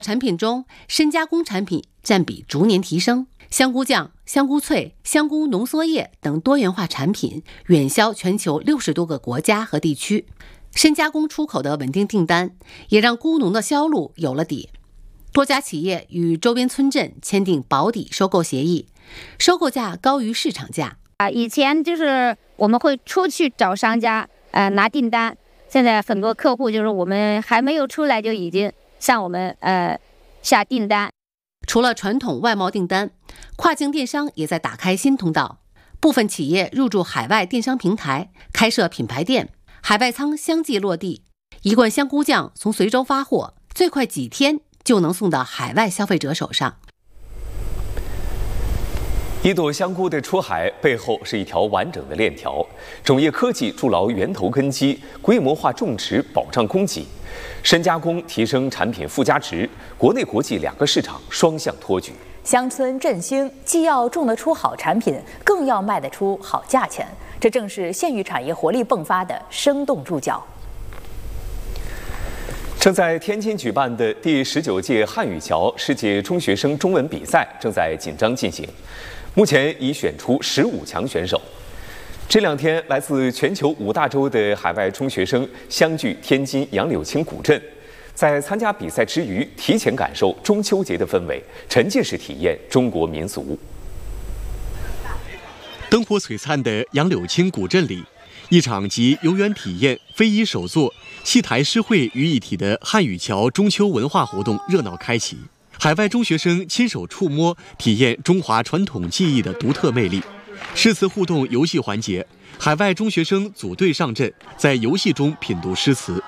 产品中，深加工产品占比逐年提升，香菇酱、香菇脆、香菇浓缩液等多元化产品远销全球60多个国家和地区。深加工出口的稳定订单，也让菇农的销路有了底。多家企业与周边村镇签订保底收购协议，收购价高于市场价。 以前就是我们会出去找商家拿订单，现在很多客户就是我们还没有出来就已经向我们下订单。 除了传统外贸订单，跨境电商也在打开新通道。部分企业入驻海外电商平台，开设品牌店，海外仓相继落地。一罐香菇酱从随州发货，最快几天就能送到海外消费者手上。 一朵香菇的出海背后是一条完整的链条，种业科技筑牢源头根基，规模化种植保障供给，深加工提升产品附加值，国内国际2个市场双向托举。 乡村振兴既要种得出好产品，更要卖得出好价钱，这正是县域产业活力迸发的生动注脚。 正在天津举办的第19届汉语桥世界中学生中文比赛正在紧张进行，目前已选出15强选手。这2天，来自全球5大洲的海外中学生相聚天津杨柳青古镇，在参加比赛之余，提前感受中秋节的氛围，沉浸式体验中国民俗。 灯火璀璨的杨柳青古镇里，一场集游园体验、非遗手作、戏台诗会于一体的汉语桥中秋文化活动热闹开启。海外中学生亲手触摸、体验中华传统技艺的独特魅力。诗词互动游戏环节，海外中学生组队上阵，在游戏中品读诗词。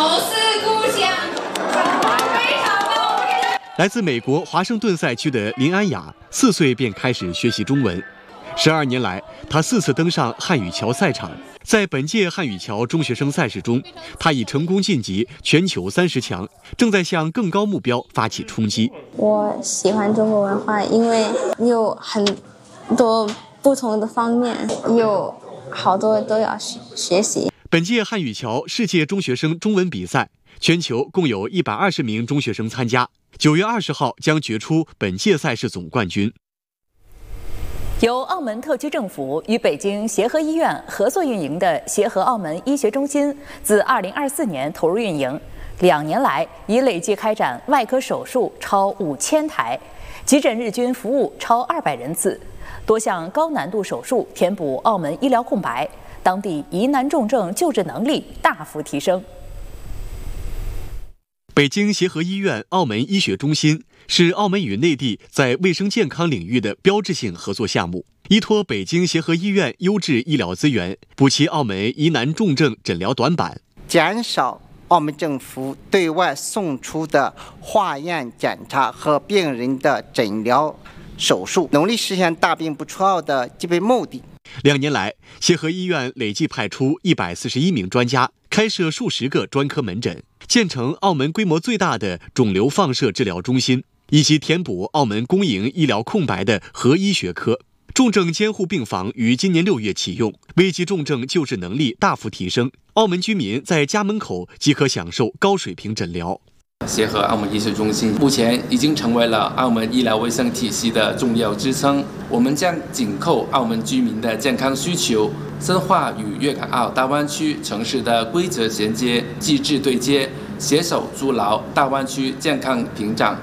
来自美国华盛顿赛区的林安雅，4岁便开始学习中文。12年来，他4次登上汉语桥赛场。在本届汉语桥中学生赛事中，他已成功晋级全球30强，正在向更高目标发起冲击。 我喜欢中国文化，因为有很多不同的方面，有好多都要学习。 本届汉语桥世界中学生中文比赛，全球共有120名中学生参加。9月20号将决出本届赛事总冠军。 由澳门特区政府与北京协和医院合作运营的协和澳门医学中心，自2024年投入运营，2年来已累计开展外科手术超5000台，急诊日均服务超200人次，多项高难度手术填补澳门医疗空白，当地疑难重症救治能力大幅提升。 北京协和医院澳门医学中心是澳门与内地在卫生健康领域的标志性合作项目，依托北京协和医院优质医疗资源，补齐澳门疑难重症诊疗短板， 减少澳门政府对外送出的化验检查和病人的诊疗手术，努力实现大病不出澳的基本目的。 2年来，协和医院累计派出141名专家，开设数十个专科门诊，建成澳门规模最大的肿瘤放射治疗中心，以及填补澳门公营医疗空白的核医学科。重症监护病房于今年6月启用，危急重症救治能力大幅提升，澳门居民在家门口即可享受高水平诊疗。 协和澳门医学中心目前已经成为了澳门医疗卫生体系的重要支撑。我们将紧扣澳门居民的健康需求，深化与粤港澳大湾区城市的规则衔接、机制对接，携手筑牢大湾区健康屏障。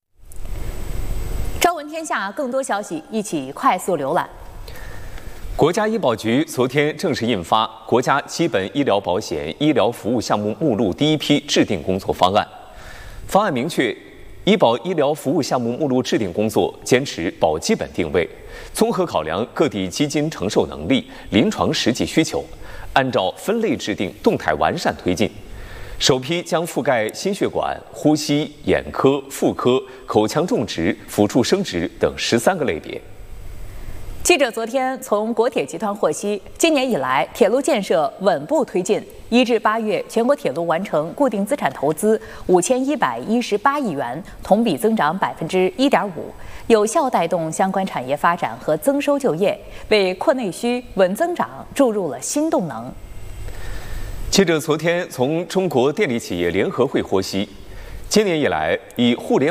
朝闻天下，更多消息一起快速浏览。 国家医保局昨天正式印发《国家基本医疗保险医疗服务项目目录》第1批制定工作方案。方案明确，医保医疗服务项目目录制定工作坚持保基本定位，综合考量各地基金承受能力、临床实际需求，按照分类制定，动态完善推进。首批将覆盖心血管、呼吸、眼科、妇科、口腔种植、辅助生殖等13个类别。 记者昨天从国铁集团获悉，今年以来铁路建设稳步推进，1至8月全国铁路完成固定资产投资5118亿元，同比增长1.5%，有效带动相关产业发展和增收就业，为扩内需、稳增长注入了新动能。 记者昨天从中国电力企业联合会获悉， 今年以来，以互联